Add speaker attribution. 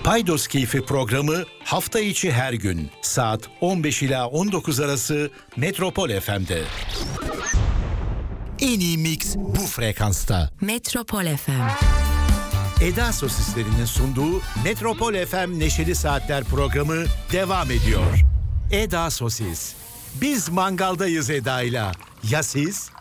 Speaker 1: Paydos Keyfi programı hafta içi her gün saat 15 ila 19 arası Metropol FM'de. En iyi mix bu frekansta.
Speaker 2: Metropol FM.
Speaker 1: Eda Sosislerinin sunduğu Metropol FM Neşeli Saatler programı devam ediyor. Eda Sosis. Biz mangaldayız Eda'yla. Ya siz?